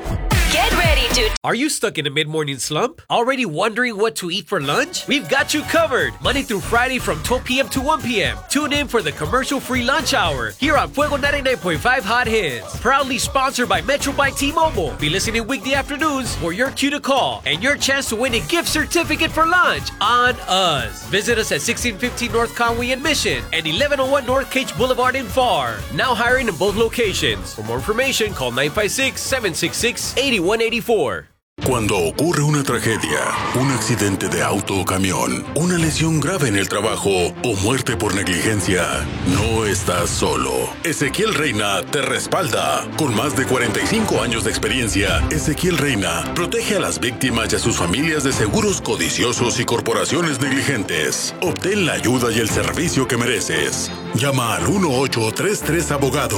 Get ready to... Are you stuck in a mid-morning slump? Already wondering what to eat for lunch? We've got you covered, Monday through Friday from 12 p.m. to 1 p.m. Tune in for the commercial-free lunch hour here on Fuego 99.5 Hot Hits. Proudly sponsored by Metro by T-Mobile. Be listening weekday afternoons for your cue to call and your chance to win a gift certificate for lunch on us. Visit us at 1615 North Conway in Mission and 1101 North Cage Boulevard in Pharr. Now hiring in both locations. For more information, call 956-766-8184. Cuando ocurre una tragedia, un accidente de auto o camión, una lesión grave en el trabajo o muerte por negligencia, no estás solo. Ezequiel Reina te respalda. Con más de 45 años de experiencia, Ezequiel Reina protege a las víctimas y a sus familias de seguros codiciosos y corporaciones negligentes. Obtén la ayuda y el servicio que mereces. Llama al 1833-ABOGADO.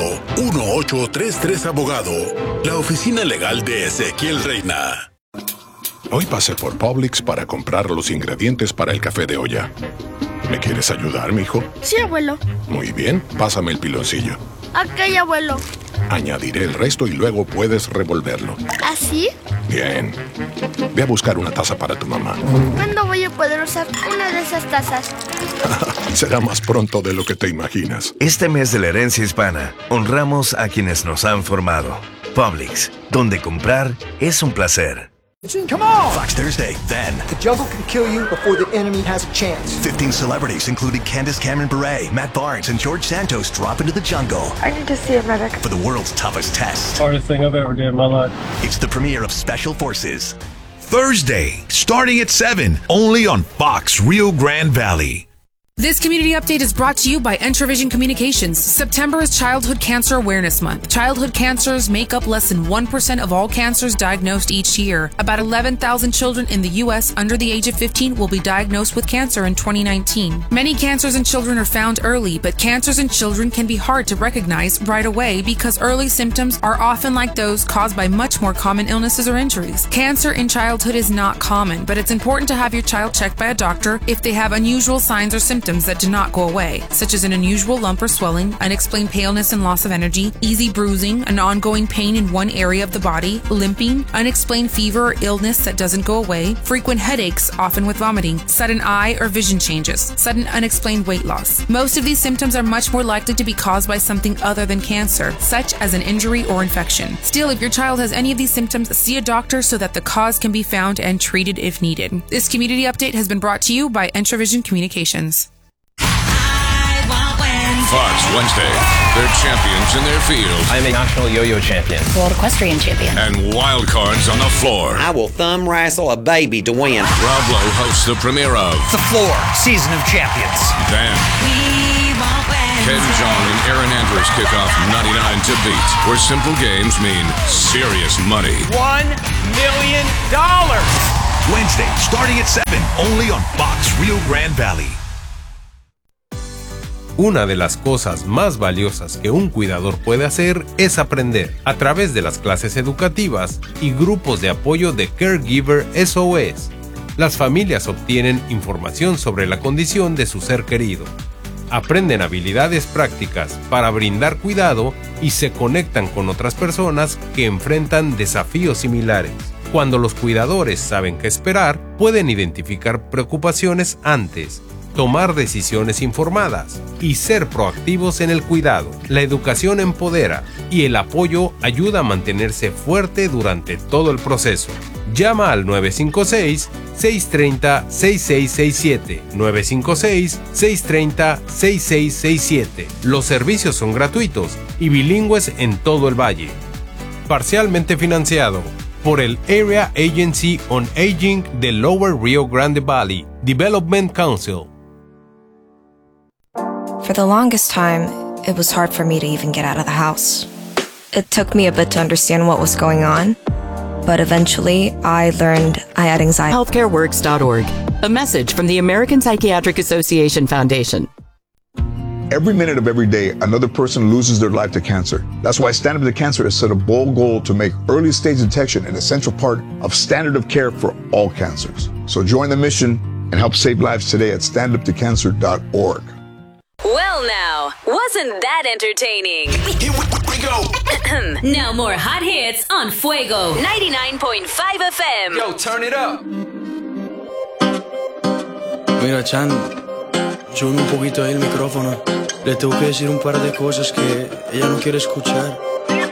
1833-ABOGADO. La oficina legal de Ezequiel Reina. Hoy pasé por Publix para comprar los ingredientes para el café de olla. ¿Me quieres ayudar, mijo? Sí, abuelo. Muy bien, pásame el piloncillo. Ok, abuelo. Añadiré el resto y luego puedes revolverlo. ¿Así? Bien. Ve a buscar una taza para tu mamá. ¿Cuándo voy a poder usar una de esas tazas? Será más pronto de lo que te imaginas. Este mes de la herencia hispana, honramos a quienes nos han formado. Publix, donde comprar es un placer. Come on! Fox Thursday, then. The jungle can kill you before the enemy has a chance. 15 celebrities, including Candace Cameron Bure, Matt Barnes, and George Santos, drop into the jungle. I need to see a medic. For the world's toughest test. Hardest thing I've ever done in my life. It's the premiere of Special Forces. Thursday, starting at 7, only on Fox Rio Grande Valley. This community update is brought to you by Entravision Communications. September is Childhood Cancer Awareness Month. Childhood cancers make up less than 1% of all cancers diagnosed each year. About 11,000 children in the U.S. under the age of 15 will be diagnosed with cancer in 2019. Many cancers in children are found early, but cancers in children can be hard to recognize right away because early symptoms are often like those caused by much more common illnesses or injuries. Cancer in childhood is not common, but it's important to have your child checked by a doctor if they have unusual signs or symptoms that do not go away, such as an unusual lump or swelling, unexplained paleness and loss of energy, easy bruising, an ongoing pain in one area of the body, limping, unexplained fever or illness that doesn't go away, frequent headaches, often with vomiting, sudden eye or vision changes, sudden unexplained weight loss. Most of these symptoms are much more likely to be caused by something other than cancer, such as an injury or infection. Still, if your child has any of these symptoms, see a doctor so that the cause can be found and treated if needed. This community update has been brought to you by Entravision Communications. Fox Wednesday. They're champions in their field. I'm a national yo-yo champion. World equestrian champion. And wild cards on the floor. I will thumb wrestle a baby to win. Rob Lowe hosts the premiere of The Floor, Season of Champions. Then Ken Jeong and Aaron Andrews kick off 99 to Beat, where simple games mean serious money. $1 million. Wednesday, starting at 7, only on Fox Rio Grande Valley. Una de las cosas más valiosas que un cuidador puede hacer es aprender a través de las clases educativas y grupos de apoyo de Caregiver SOS. Las familias obtienen información sobre la condición de su ser querido, aprenden habilidades prácticas para brindar cuidado y se conectan con otras personas que enfrentan desafíos similares. Cuando los cuidadores saben qué esperar, pueden identificar preocupaciones antes, tomar decisiones informadas y ser proactivos en el cuidado. La educación empodera y el apoyo ayuda a mantenerse fuerte durante todo el proceso. Llama al 956-630-6667. 956-630-6667. Los servicios son gratuitos y bilingües en todo el valle. Parcialmente financiado por el Area Agency on Aging de Lower Rio Grande Valley Development Council. For the longest time, it was hard for me to even get out of the house. It took me a bit to understand what was going on, but eventually I learned I had anxiety. Healthcareworks.org. A message from the American Psychiatric Association Foundation. Every minute of every day, another person loses their life to cancer. That's why Stand Up to Cancer has set a bold goal to make early stage detection an essential part of standard of care for all cancers. So join the mission and help save lives today at standuptocancer.org. Well now, wasn't that entertaining? Here we go. Now more hot hits on Fuego 99.5 FM. Yo, turn it up. Mira, Chan, sube un poquito ahí el micrófono. Le tengo que decir un par de cosas que ella no quiere escuchar.